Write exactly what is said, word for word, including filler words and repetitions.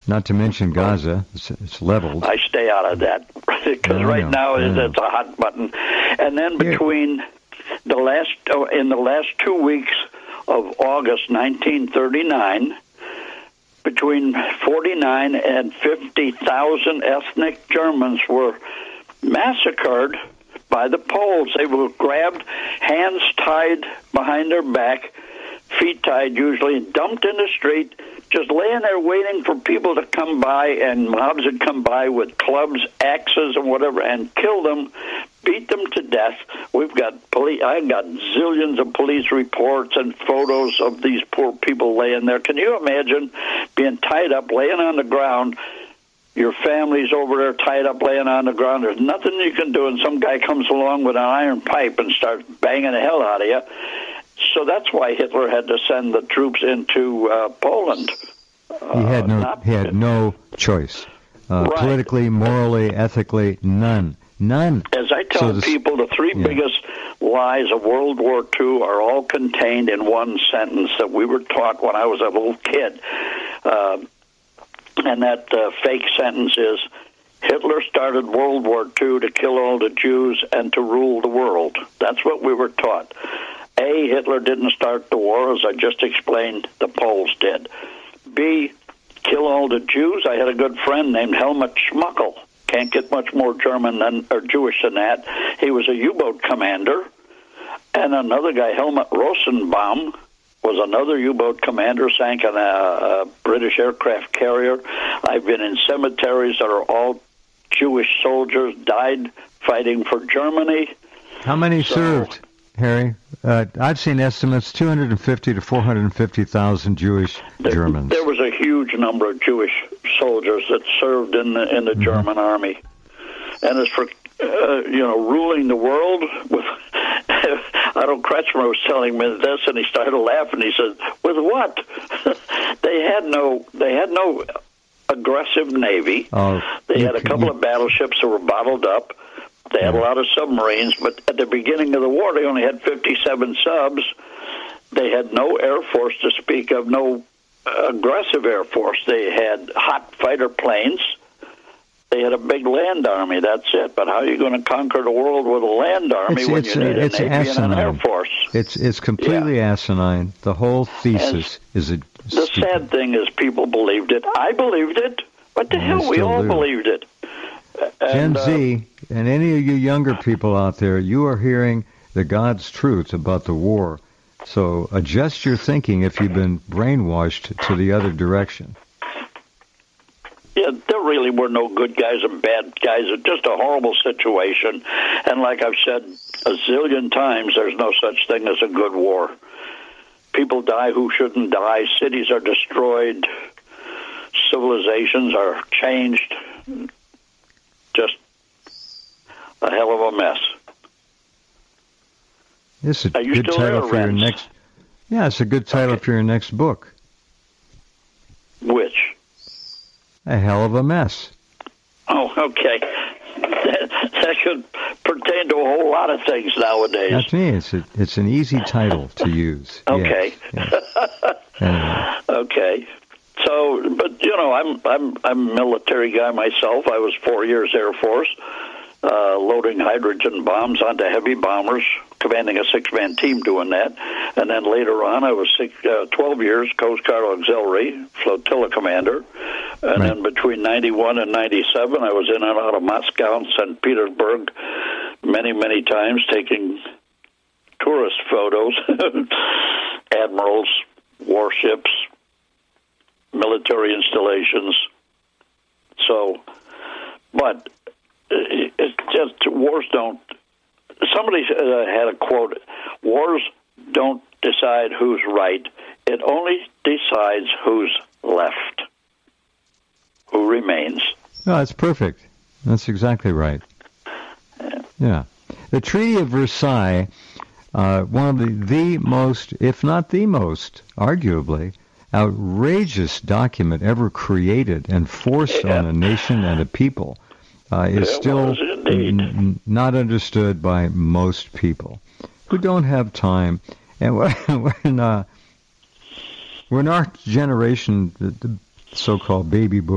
Not to mention Gaza. It's, it's leveled. I stay out of that because right know, now it's, it's a hot button. And then between the last, oh, in the last two weeks of August nineteen thirty-nine, between forty-nine and fifty thousand ethnic Germans were massacred by the Poles. They were grabbed, hands tied behind their back, feet tied usually, dumped in the street, just laying there waiting for people to come by, and mobs would come by with clubs, axes, and whatever, and kill them, beat them to death. We've got police. I've got zillions of police reports and photos of these poor people laying there. Can you imagine being tied up, laying on the ground? Your family's over there tied up, laying on the ground. There's nothing you can do, and some guy comes along with an iron pipe and starts banging the hell out of you. So that's why Hitler had to send the troops into uh, Poland. Uh, he had no. not, he had no choice. Uh, right. Politically, morally, ethically, none. None. As I tell so this, people, the three yeah. biggest lies of World War Two are all contained in one sentence that we were taught when I was a little kid. Uh, and that uh, fake sentence is, Hitler started World War Two to kill all the Jews and to rule the world. That's what we were taught. A, Hitler didn't start the war, as I just explained, the Poles did. B, kill all the Jews. I had a good friend named Helmut Schmuckel. Can't get much more German than, or Jewish than that. He was a U-boat commander. And another guy, Helmut Rosenbaum, was another U-boat commander, sank on a, a British aircraft carrier. I've been in cemeteries that are all Jewish soldiers, died fighting for Germany. How many so, served, Harry? Uh, I've seen estimates two hundred fifty to four hundred fifty thousand Jewish there, Germans. There was a huge number of Jewish soldiers that served in the, in the mm-hmm. German army. And as for, uh, you know, ruling the world, with Otto Kretschmer was telling me this, and he started laughing. He said, with what? they had no, they had no aggressive navy. Oh, they you, had a couple you, of battleships that were bottled up. They had a lot of submarines, but at the beginning of the war, they only had fifty-seven subs. They had no air force to speak of, no aggressive air force. They had hot fighter planes. They had a big land army, that's it. But how are you going to conquer the world with a land army it's, when it's, you need it's a navy asinine. and an air force? It's it's completely yeah. asinine. The whole thesis and is a The stupid. sad thing is people believed it. I believed it. What the and hell? We all do. believed it. Gen And, uh, Z and any of you younger people out there, you are hearing the God's truth about the war. So adjust your thinking if you've been brainwashed to the other direction. Yeah, there really were no good guys and bad guys. It's just a horrible situation. And like I've said a zillion times, there's no such thing as a good war. People die who shouldn't die. Cities are destroyed. Civilizations are changed. Just a hell of a mess. This is a Are you good still title there, for your Renz? next. Yeah, it's a good title Okay. for your next book. Which? A hell of a mess. Oh, okay. That, that should pertain to a whole lot of things nowadays. That's me. It's a, it's an easy title to use. Okay. Yes, yes. Anyway. Okay. So, but you know, I'm I'm I'm a military guy myself. I was four years Air Force, uh, loading hydrogen bombs onto heavy bombers, commanding a six-man team doing that. And then later on, I was six, uh, twelve years Coast Guard Auxiliary Flotilla Commander. And Right. then between ninety-one and ninety-seven, I was in and out of Moscow and Saint Petersburg many, many times, taking tourist photos, admirals, warships, military installations. So, but it's just wars don't. Somebody uh, had a quote: "Wars don't decide who's right; it only decides who's left, who remains." No, that's perfect. That's exactly right. Yeah, the Treaty of Versailles, uh, one of the the most, if not the most, arguably outrageous document ever created and forced Yeah. on a nation and a people, uh, is It still was indeed. n- n- not understood by most people who don't have time. And when, uh, when our generation, the, the so-called baby boomers,